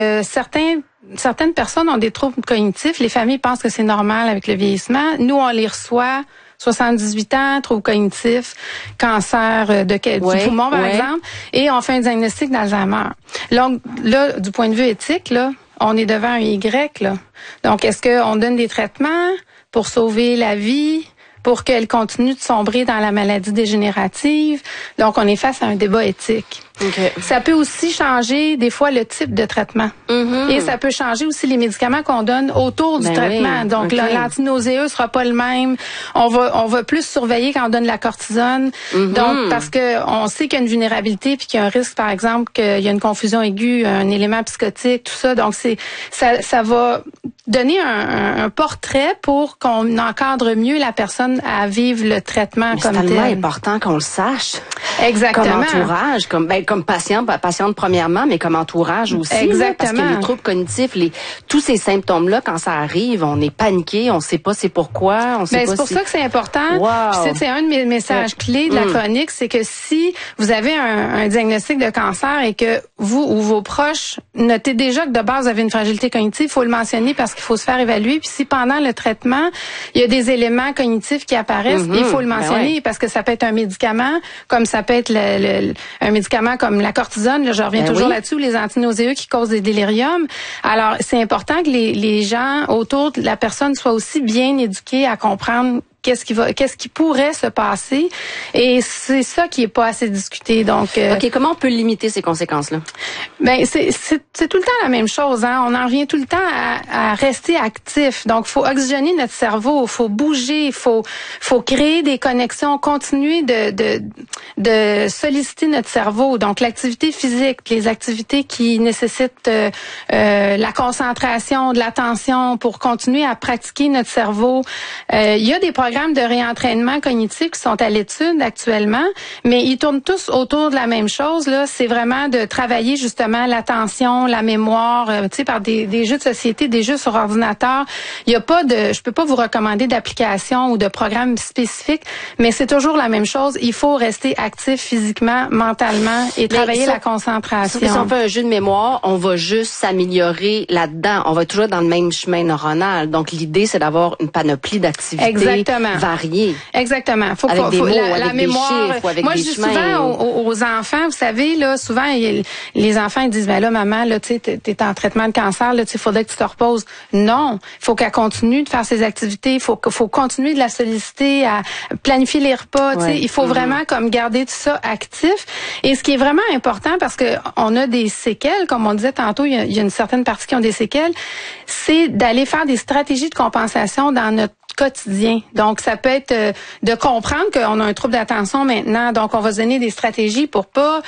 certaines personnes ont des troubles cognitifs. Les familles pensent que c'est normal avec le vieillissement. Nous, on les reçoit 78 ans, troubles cognitifs, cancer du poumon, par exemple, et on fait un diagnostic d'Alzheimer. Donc, là, du point de vue éthique, là, on est devant un Y, là. Donc, est-ce qu'on donne des traitements pour sauver la vie, pour qu'elle continue de sombrer dans la maladie dégénérative? Donc, on est face à un débat éthique. Okay. Ça peut aussi changer, des fois, le type de traitement. Et ça peut changer aussi les médicaments qu'on donne autour du traitement. Donc, l'antinauséeux sera pas le même. On va plus surveiller quand on donne la cortisone. Donc, parce que on sait qu'il y a une vulnérabilité puis qu'il y a un risque, par exemple, qu'il y a une confusion aiguë, un élément psychotique, tout ça. Donc, ça va donner un portrait pour qu'on encadre mieux la personne à vivre le traitement comme tel. C'est tellement important qu'on le sache. Exactement. Comme entourage, comme patiente premièrement, mais comme entourage aussi. Exactement. Là, parce que les troubles cognitifs, tous ces symptômes-là, quand ça arrive, on est paniqué, on sait pas c'est pourquoi, on sait pas. C'est pour ça que c'est important. Wow. C'est un de mes messages clés de la chronique, c'est que si vous avez un diagnostic de cancer et que vous ou vos proches notez déjà que de base vous avez une fragilité cognitive, il faut le mentionner parce qu'il faut se faire évaluer. Puis si pendant le traitement, il y a des éléments cognitifs qui apparaissent, il faut le mentionner parce que ça peut être un médicament, comme ça peut être un médicament comme la cortisone, là, je reviens toujours là-dessus, les antinauséeux qui causent des déliriums. Alors, c'est important que les gens autour de la personne soient aussi bien éduqués à comprendre qu'est-ce qui pourrait se passer, et c'est ça qui est pas assez discuté. Donc OK, comment on peut limiter ces conséquences-là? Ben c'est tout le temps la même chose, hein. On en revient tout le temps à rester actif. Donc faut oxygéner notre cerveau, faut bouger, faut créer des connexions, continuer de solliciter notre cerveau. Donc l'activité physique, les activités qui nécessitent la concentration, de l'attention pour continuer à pratiquer notre cerveau. Il y a des programmes de réentraînement cognitif qui sont à l'étude actuellement, mais ils tournent tous autour de la même chose. Là, c'est vraiment de travailler justement l'attention, la mémoire, tu sais, par des jeux de société, des jeux sur ordinateur. Il y a pas je peux pas vous recommander d'application ou de programme spécifique, mais c'est toujours la même chose. Il faut rester actif physiquement, mentalement et travailler la concentration. Si on fait un jeu de mémoire, on va juste s'améliorer là-dedans. On va toujours dans le même chemin neuronal. Donc l'idée, c'est d'avoir une panoplie d'activités. Exactement. Varié. Exactement. Faut la mémoire. Chiffres, avec moi, des je dis chemins. souvent aux enfants, vous savez, là, souvent, les enfants, ils disent, ben là, maman, là, tu sais, t'es en traitement de cancer, là, tu sais, faudrait que tu te reposes. Non. Il faut qu'elle continue de faire ses activités. Faut continuer de la solliciter, à planifier les repas, tu sais. Il faut vraiment, comme, garder tout ça actif. Et ce qui est vraiment important, parce que on a des séquelles, comme on disait tantôt, il y a une certaine partie qui ont des séquelles, c'est d'aller faire des stratégies de compensation dans notre quotidien. Donc, ça peut être de comprendre qu'on a un trouble d'attention maintenant. Donc, on va se donner des stratégies pour pas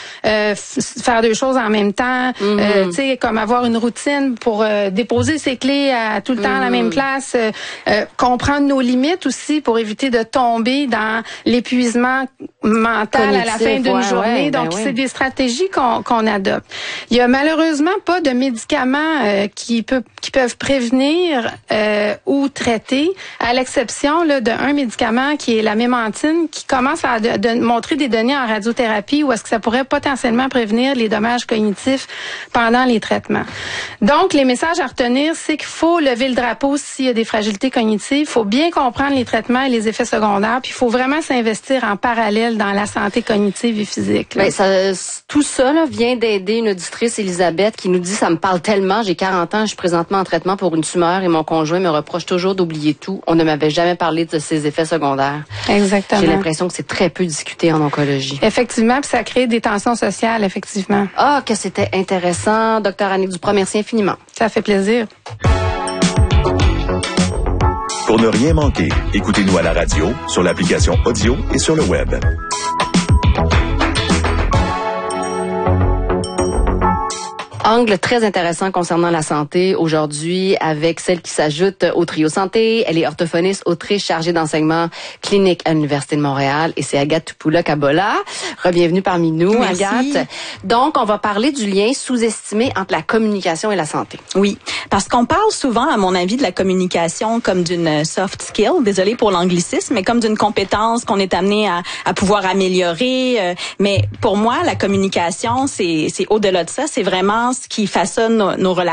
faire deux choses en même temps. Tu sais, comme avoir une routine pour déposer ses clés à tout le temps à la même place. Comprendre nos limites aussi pour éviter de tomber dans l'épuisement mental cognitif, à la fin d'une journée. Donc, c'est des stratégies qu'on adopte. Il y a malheureusement pas de médicaments qui peuvent prévenir ou traiter, à l'exception là d'un médicament qui est la mémantine, qui commence à montrer des données en radiothérapie où est-ce que ça pourrait potentiellement prévenir les dommages cognitifs pendant les traitements. Donc, les messages à retenir, c'est qu'il faut lever le drapeau s'il y a des fragilités cognitives. Il faut bien comprendre les traitements et les effets secondaires, puis il faut vraiment s'investir en parallèle dans la santé cognitive et physique. Ben, tout ça là, vient d'aider une auditrice, Elisabeth, qui nous dit « Ça me parle tellement, j'ai 40 ans, je suis présentement en traitement pour une tumeur et mon conjoint me reproche toujours d'oublier tout. On ne m'avait jamais parlé de ses effets secondaires. » Exactement. J'ai l'impression que c'est très peu discuté en oncologie. Effectivement, puis ça crée des tensions sociales, effectivement. Ah, que c'était intéressant. Docteur Annick Duprat, merci infiniment. Ça fait plaisir. Pour ne rien manquer, écoutez-nous à la radio, sur l'application audio et sur le web. Angle très intéressant concernant la santé aujourd'hui avec celle qui s'ajoute au trio santé. Elle est orthophoniste, autrice chargée d'enseignement clinique à l'Université de Montréal et c'est Agathe Tupoula-Kabola. Re-bienvenue parmi nous, merci. Agathe. Donc, on va parler du lien sous-estimé entre la communication et la santé. Oui, parce qu'on parle souvent, à mon avis, de la communication comme d'une soft skill, désolée pour l'anglicisme, mais comme d'une compétence qu'on est amené à pouvoir améliorer. Mais pour moi, la communication, c'est au-delà de ça, c'est vraiment qui façonnent nos relations